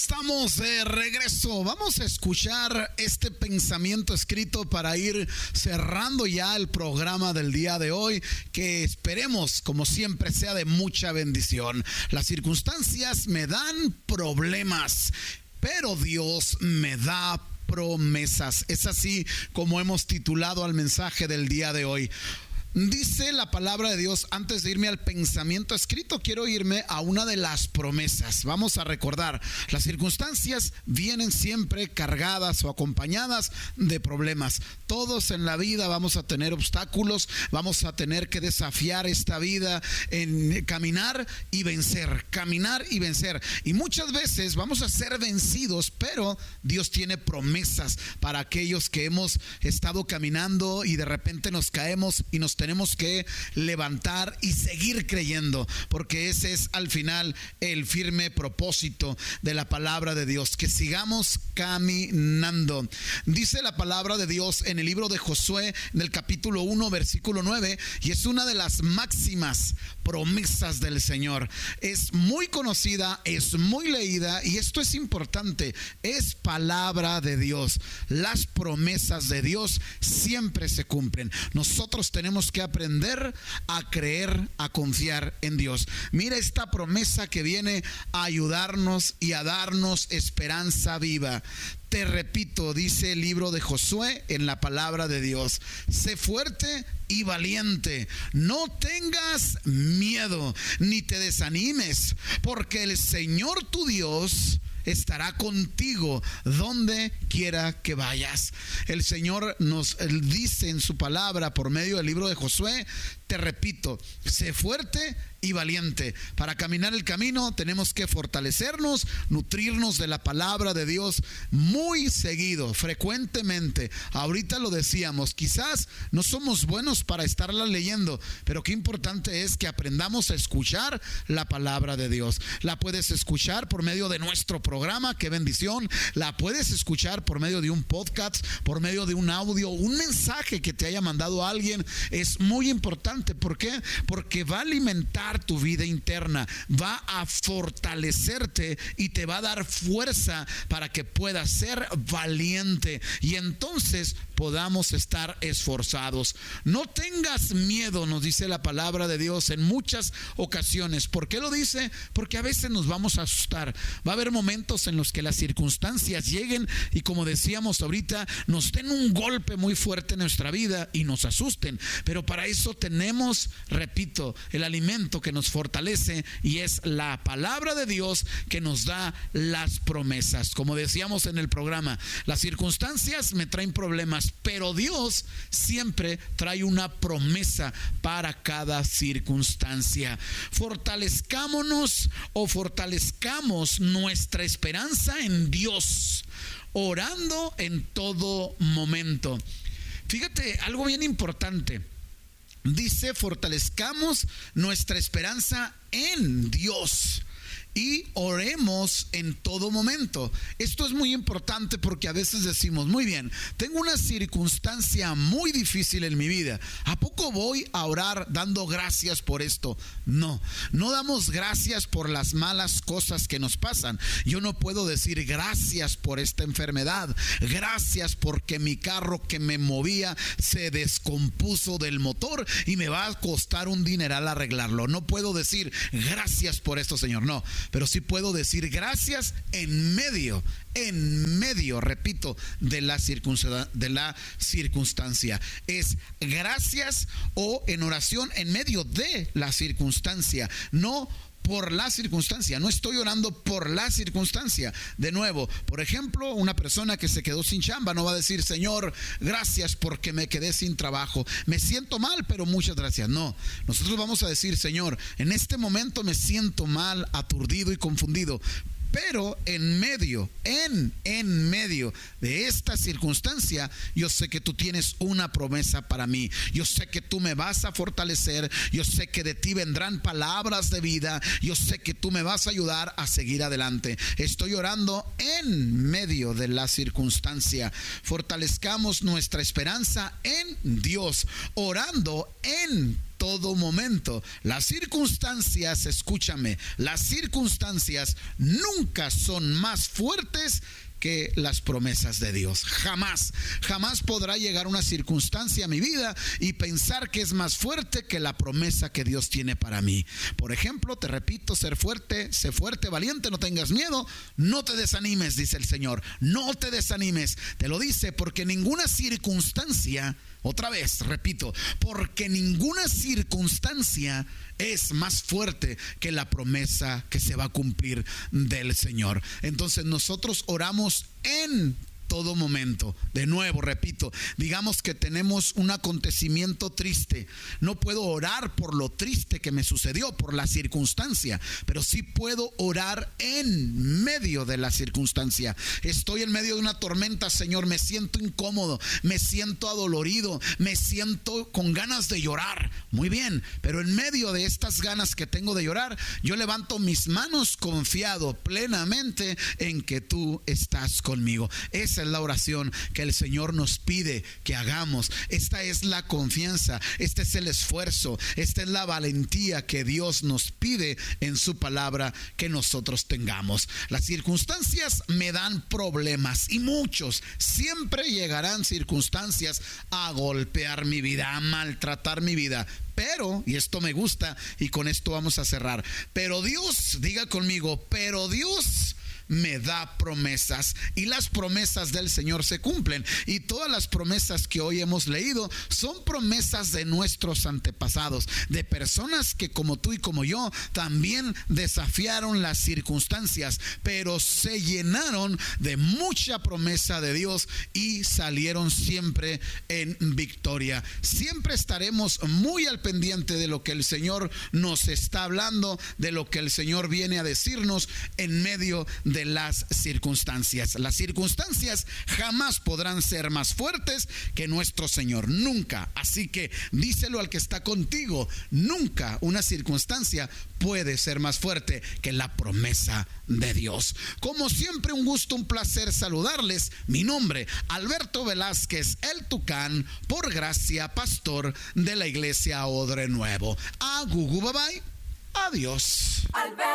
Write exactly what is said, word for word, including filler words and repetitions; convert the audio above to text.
Estamos de regreso. Vamos a escuchar este pensamiento escrito para ir cerrando ya el programa del día de hoy, que esperemos, como siempre, sea de mucha bendición. Las circunstancias me dan problemas, pero Dios me da promesas. Es así como hemos titulado al mensaje del día de hoy. Dice la palabra de Dios, antes de irme al pensamiento escrito, quiero irme a una de las promesas. Vamos a recordar, las circunstancias vienen siempre cargadas o acompañadas de problemas. Todos en la vida vamos a tener obstáculos, vamos a tener que desafiar esta vida en caminar y vencer, caminar y vencer. Y muchas veces vamos a ser vencidos, pero Dios tiene promesas para aquellos que hemos estado caminando y de repente nos caemos y nos tenemos que levantar y seguir creyendo, porque ese es al final el firme propósito de la palabra de Dios, que sigamos caminando. Dice la palabra de Dios en el libro de Josué, en el capítulo uno, versículo nueve, y es una de las máximas promesas del Señor. Es muy conocida, es muy leída, y esto es importante, es palabra de Dios. Las promesas de Dios siempre se cumplen. Nosotros tenemos que aprender a creer, a confiar en Dios. Mira esta promesa que viene a ayudarnos y a darnos esperanza viva. Te repito, dice el libro de Josué en la palabra de Dios: sé fuerte y valiente, no tengas miedo ni te desanimes, porque el Señor tu Dios estará contigo donde quiera que vayas. El Señor nos dice en su palabra por medio del libro de Josué, te repito, sé fuerte y valiente. Para caminar el camino tenemos que fortalecernos, nutrirnos de la palabra de Dios muy seguido, frecuentemente. Ahorita lo decíamos, quizás no somos buenos para estarla leyendo, pero qué importante es que aprendamos a escuchar la palabra de Dios. La puedes escuchar por medio de nuestro programa, qué bendición. La puedes escuchar por medio de un podcast, por medio de un audio, un mensaje que te haya mandado alguien. Es muy importante. ¿Por qué? Porque va a alimentar tu vida interna, va a fortalecerte y te va a dar fuerza para que puedas ser valiente y entonces podamos estar esforzados. No tengas miedo, nos dice la palabra de Dios en muchas ocasiones. ¿Por qué lo dice? Porque a veces nos vamos a asustar. Va a haber momentos en los que las circunstancias lleguen y, como decíamos ahorita, nos den un golpe muy fuerte en nuestra vida y nos asusten. Pero para eso tenemos, repito, el alimento que nos fortalece, y es la palabra de Dios que nos da las promesas. Como decíamos en el programa, las circunstancias me traen problemas, pero Dios siempre trae una promesa para cada circunstancia. Fortalezcámonos o fortalezcamos nuestra esperanza en Dios, orando en todo momento. Fíjate, algo bien importante. Dice, fortalezcamos nuestra esperanza en Dios y oremos en todo momento. Esto es muy importante porque a veces decimos, muy bien, tengo una circunstancia muy difícil en mi vida, ¿a poco voy a orar dando gracias por esto? No, no damos gracias por las malas cosas que nos pasan. Yo no puedo decir gracias por esta enfermedad, gracias porque mi carro que me movía se descompuso del motor y me va a costar un dineral arreglarlo. No puedo decir gracias por esto, Señor, no. Pero sí puedo decir gracias en medio, en medio, repito, de la circunstancia, de la circunstancia. Es gracias o en oración en medio de la circunstancia, no por la circunstancia. No estoy orando por la circunstancia. De nuevo, por ejemplo, una persona que se quedó sin chamba no va a decir, Señor, gracias porque me quedé sin trabajo, me siento mal, pero muchas gracias. No, nosotros vamos a decir, Señor, en este momento me siento mal, aturdido y confundido, pero en medio, en, en medio de esta circunstancia, yo sé que tú tienes una promesa para mí. Yo sé que tú me vas a fortalecer. Yo sé que de ti vendrán palabras de vida. Yo sé que tú me vas a ayudar a seguir adelante. Estoy orando en medio de la circunstancia. Fortalezcamos nuestra esperanza en Dios, orando en todo momento. Las circunstancias, escúchame, las circunstancias nunca son más fuertes que las promesas de Dios. Jamás, jamás podrá llegar una circunstancia a mi vida y pensar que es más fuerte que la promesa que Dios tiene para mí. Por ejemplo, te repito, ser fuerte, sé fuerte, valiente, no tengas miedo, no te desanimes, dice el Señor. No te desanimes, te lo dice porque ninguna circunstancia, otra vez, repito, porque ninguna circunstancia es más fuerte que la promesa que se va a cumplir del Señor. Entonces nosotros oramos en todo momento. De nuevo, repito, digamos que tenemos un acontecimiento triste. No puedo orar por lo triste que me sucedió, por la circunstancia, pero sí puedo orar en medio de la circunstancia. Estoy en medio de una tormenta, Señor, me siento incómodo, me siento adolorido, me siento con ganas de llorar. Muy bien, pero en medio de estas ganas que tengo de llorar, yo levanto mis manos confiado plenamente en que tú estás conmigo. Esa es la oración que el Señor nos pide que hagamos. Esta es la confianza, este es el esfuerzo, esta es la valentía que Dios nos pide en su palabra que nosotros tengamos. Las circunstancias me dan problemas y muchos, siempre llegarán circunstancias a golpear mi vida, a maltratar mi vida. Pero, y esto me gusta y con esto vamos a cerrar, pero Dios, diga conmigo, pero Dios me da promesas y las promesas del Señor se cumplen, y todas las promesas que hoy hemos leído son promesas de nuestros antepasados, de personas que como tú y como yo también desafiaron las circunstancias, pero se llenaron de mucha promesa de Dios y salieron siempre en victoria. Siempre estaremos muy al pendiente de lo que el Señor nos está hablando, de lo que el Señor viene a decirnos en medio de las circunstancias. Las circunstancias jamás podrán ser más fuertes que nuestro Señor, nunca. Así que díselo al que está contigo, nunca una circunstancia puede ser más fuerte que la promesa de Dios. Como siempre, un gusto, un placer saludarles. Mi nombre, Alberto Velázquez, el Tucán, por gracia, pastor de la iglesia Odre Nuevo. A Gugu, bye bye. Adiós.